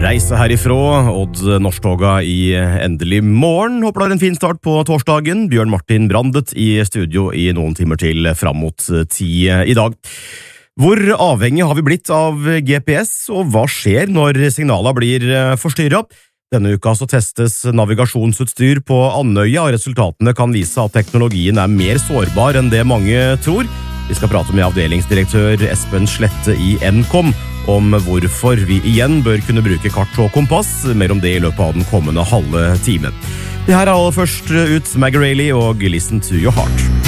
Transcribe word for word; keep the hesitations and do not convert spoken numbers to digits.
Reise herifra, Odd Norsktoga i endelig morgen. Håper du har en fin start på torsdagen. Bjørn Martin Brandet i studio i noen timer til fram mot ti i dag. Hvor avhengig har vi blitt av G P S, og hva skjer når signalene blir forstyrret? Denne uka så testes navigasjonsutstyr på Andøya, og resultatene kan vise at teknologien er mer sårbar enn det mange tror. Vi skal prate med avdelingsdirektør Espen Slette i Nkom om hvorfor vi igjen bør kunne bruke kart og kompass, mer om det i løpet av den kommende halve timen. Det her er aller først ut Maggie Rayleigh og Listen to Your Heart.